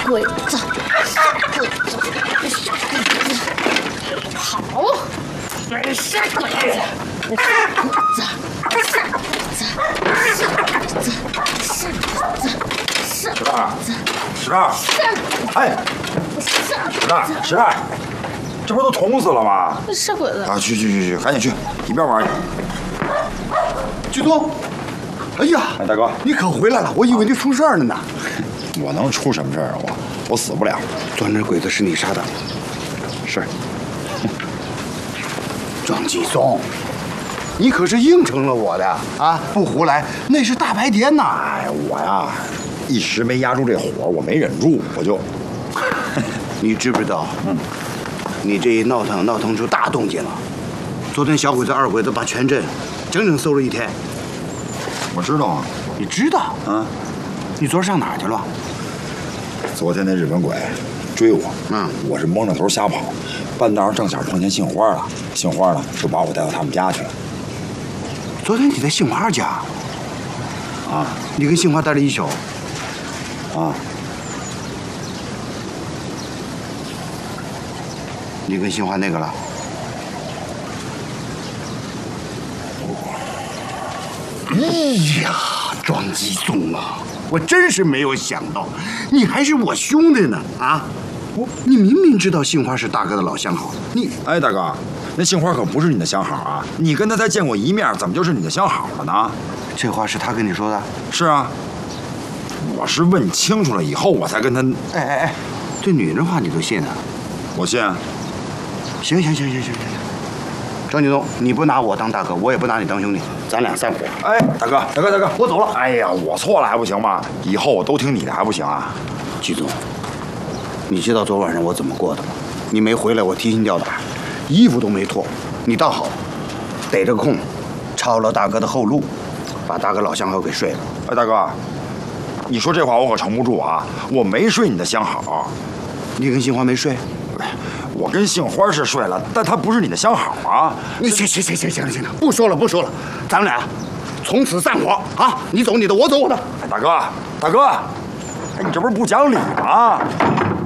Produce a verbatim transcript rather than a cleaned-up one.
鬼子，鬼子，好，傻鬼子，傻鬼子，傻鬼子，傻鬼子，傻鬼子，傻石大，石大，哎，石大，石大，这不都捅死了吗？ 傻鬼子！ 啊，去去去去，赶紧去，一边玩去。 剧东，哎呀， 哎，大哥， 你可回来了，我以为你出事儿了呢。 我能出什么事儿啊？我我死不了。 钻那鬼子是你杀的？ 是。 庄继松，你可是应承了我的啊！不胡来，那是大白天呐！ 哎，我呀，一时没压住这火，我没忍住，我就。 你知不知道？嗯，你这一闹腾闹腾出大动静了。昨天小鬼子、二鬼子把全镇整整搜了一天。 我知道啊。 你知道？ 啊。 你昨儿上哪儿去了？ 昨天那日本鬼追我， 嗯， 我是蒙着头瞎跑，半道上正巧碰见杏花了，杏花呢就把我带到他们家去了。 昨天你在杏花家？ 啊， 你跟杏花待了一宿？ 啊。 你跟杏花那个了？哎呀，庄继松啊，我真是没有想到，你还是我兄弟呢啊！我，你明明知道杏花是大哥的老相好，你…… 哎，大哥，那杏花可不是你的相好啊！你跟他才见过一面，怎么就是你的相好了呢？ 这话是他跟你说的？ 是啊，我是问清楚了以后，我才跟他…… 哎哎哎，这女人话你都信啊？ 我信。 行行行行行行行，张继东，你不拿我当大哥，我也不拿你当兄弟，咱俩散伙。 哎，大哥，大哥，大哥， 我走了。 哎呀，我错了还不行吗？以后我都听你的还不行啊？ 季总，你知道昨晚上我怎么过的吗？你没回来，我提心吊胆，衣服都没脱。你倒好，逮着个空，抄了大哥的后路，把大哥老相好给睡了。 哎，大哥，你说这话我可承不住啊！我没睡你的相好。 你跟杏花没睡？ 我跟杏花是睡了，但她不是你的相好啊！ 你行行行行行了行了，不说了不说了，咱们俩从此散伙啊！你走你的，我走我的。 哎，大哥，大哥，哎，你这不是不讲理吗？